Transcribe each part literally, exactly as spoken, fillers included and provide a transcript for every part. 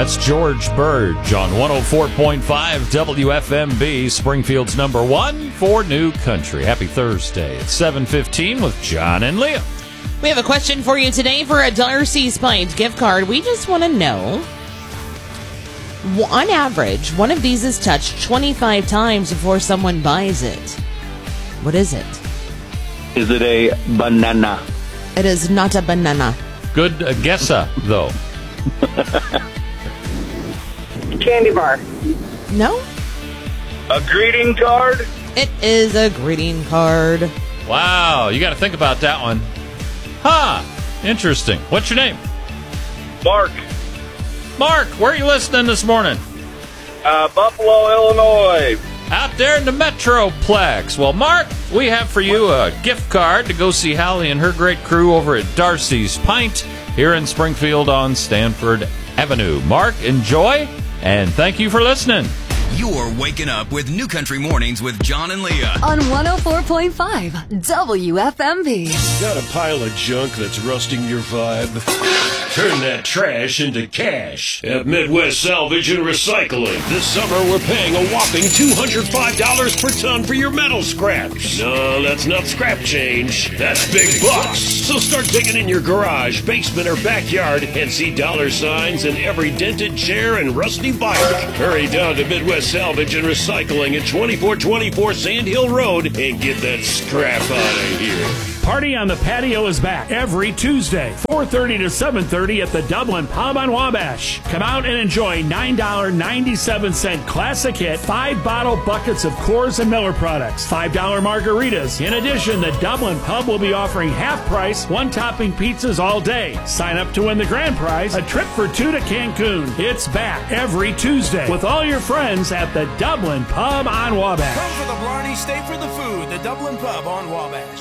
That's George Burge on one oh four point five W F M B, Springfield's number one for New Country. Happy Thursday. It's seven fifteen with John and Leah. We have a question for you today for a Darcy's Pint gift card. We just want to know, on average, one of these is touched twenty-five times before someone buys it. What is it? Is it a banana? It is not a banana. Good uh, guess, uh, though. Candy bar. No? A greeting card? It is a greeting card. Wow, you got to think about that one. Huh, interesting. What's your name? Mark. Mark, where are you listening this morning? Uh, Buffalo, Illinois. Out there in the Metroplex. Well, Mark, we have for you a gift card to go see Hallie and her great crew over at Darcy's Pint here in Springfield on Stanford Avenue. Mark, enjoy, and thank you for listening. You're waking up with New Country Mornings with John and Leah on one oh four point five W F M B. Got a pile of junk that's rusting your vibe? Turn that trash into cash at Midwest Salvage and Recycling. This summer, we're paying a whopping two hundred five dollars per ton for your metal scraps. No, that's not scrap change. That's big bucks. So start digging in your garage, basement, or backyard and see dollar signs in every dented chair and rusty bike. Hurry down to Midwest Salvage and Recycling at twenty-four twenty-four Sand Hill Road and get that scrap out of here. Party on the Patio is back every Tuesday, four thirty to seven thirty at the Dublin Pub on Wabash. Come out and enjoy nine dollars and ninety-seven cents classic hit, five bottle buckets of Coors and Miller products, five dollar margaritas. In addition, the Dublin Pub will be offering half price, one topping pizzas all day. Sign up to win the grand prize, a trip for two to Cancun. It's back every Tuesday with all your friends at the Dublin Pub on Wabash. Come for the Blarney, stay for the food. The Dublin Pub on Wabash.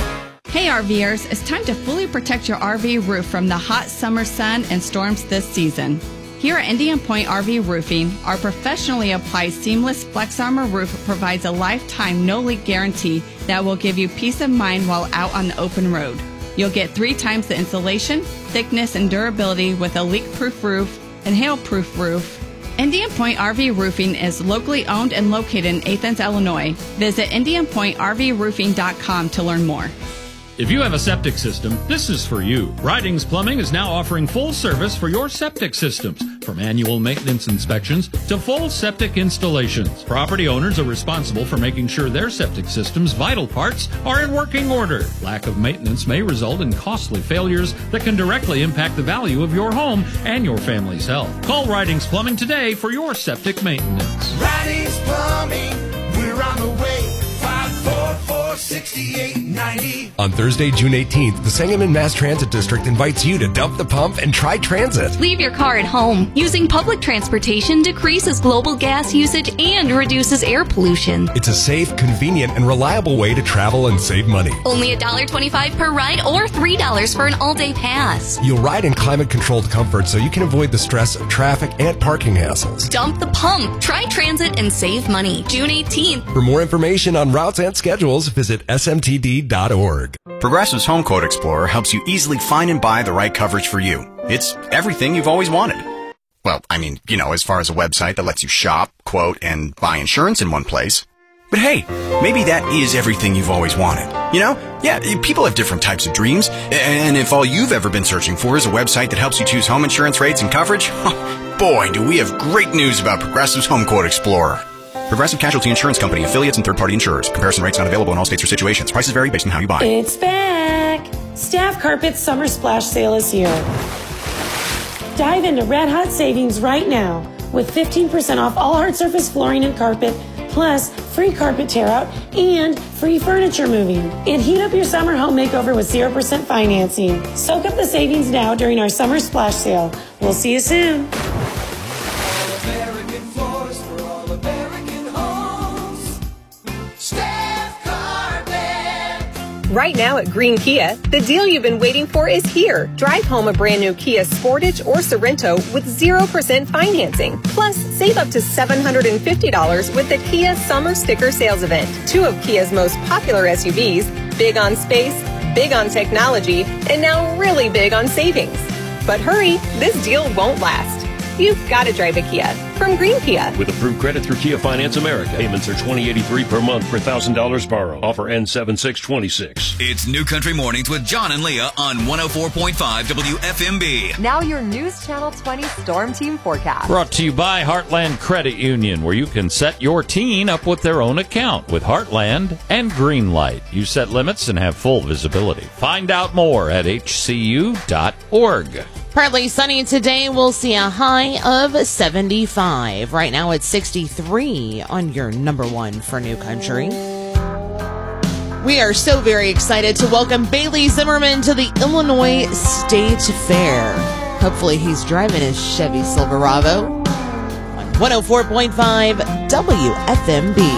Hey RVers, it's time to fully protect your R V roof from the hot summer sun and storms this season. Here at Indian Point R V Roofing, our professionally applied seamless Flex Armor roof provides a lifetime no-leak guarantee that will give you peace of mind while out on the open road. You'll get three times the insulation, thickness, and durability with a leak-proof roof and hail-proof roof. Indian Point R V Roofing is locally owned and located in Athens, Illinois. Visit indian point r v roofing dot com to learn more. If you have a septic system, this is for you. Ridings Plumbing is now offering full service for your septic systems, from annual maintenance inspections to full septic installations. Property owners are responsible for making sure their septic system's vital parts are in working order. Lack of maintenance may result in costly failures that can directly impact the value of your home and your family's health. Call Ridings Plumbing today for your septic maintenance. Ridings Plumbing, we're on the way. five four four, six eight nine zero. On Thursday, June eighteenth, the Sangamon Mass Transit District invites you to dump the pump and try transit. Leave your car at home. Using public transportation decreases global gas usage and reduces air pollution. It's a safe, convenient, and reliable way to travel and save money. Only one dollar and twenty-five cents per ride or three dollars for an all-day pass. You'll ride in climate-controlled comfort so you can avoid the stress of traffic and parking hassles. Dump the pump. Try transit and save money. June eighteenth. For more information on routes and schedules, visit s m t d dot org. Progressive's Home Quote Explorer helps you easily find and buy the right coverage for you. It's everything you've always wanted. Well, I mean, you know, as far as a website that lets you shop, quote, and buy insurance in one place. But hey, maybe that is everything you've always wanted. You know? Yeah, people have different types of dreams. And if all you've ever been searching for is a website that helps you choose home insurance rates and coverage, boy, do we have great news about Progressive's Home Quote Explorer. Progressive Casualty Insurance Company, affiliates, and third-party insurers. Comparison rates not available in all states or situations. Prices vary based on how you buy. It's back! Staff Carpet's Summer Splash Sale is here. Dive into red-hot savings right now with fifteen percent off all hard surface flooring and carpet, plus free carpet tear-out and free furniture moving. And heat up your summer home makeover with zero percent financing. Soak up the savings now during our Summer Splash Sale. We'll see you soon. Right now at Green Kia, the deal you've been waiting for is here. Drive home a brand new Kia Sportage or Sorento with zero percent financing. Plus, save up to seven hundred fifty dollars with the Kia Summer Sticker Sales Event. Two of Kia's most popular S U Vs, big on space, big on technology, and now really big on savings. But hurry, this deal won't last. you've got to drive a Kia from Green Kia. With approved credit through Kia Finance America. Payments are twenty eighty-three per month per one thousand dollars borrow. Offer ends seven six twenty-six. It's New Country Mornings with John and Leah on one oh four point five W F M B. Now your News Channel twenty Storm Team forecast. Brought to you by Heartland Credit Union, where you can set your teen up with their own account with Heartland and Greenlight. You set limits and have full visibility. Find out more at H C U dot org. Partly sunny today. We'll see a high of seventy-five. Right now it's sixty-three on your number one for New Country. We are so very excited to welcome Bailey Zimmerman to the Illinois State Fair. Hopefully he's driving his Chevy Silverado on one oh four point five W F M B.